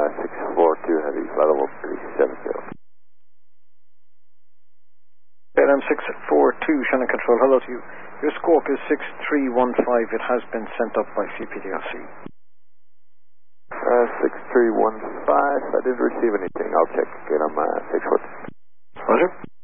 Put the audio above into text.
642 Heavy, flight level 370. KLM 642, Shannon Control, hello to you. Your squawk is 6315, it has been sent up by CPDRC. 6315, I didn't receive anything, I'll check again on my 642. Roger.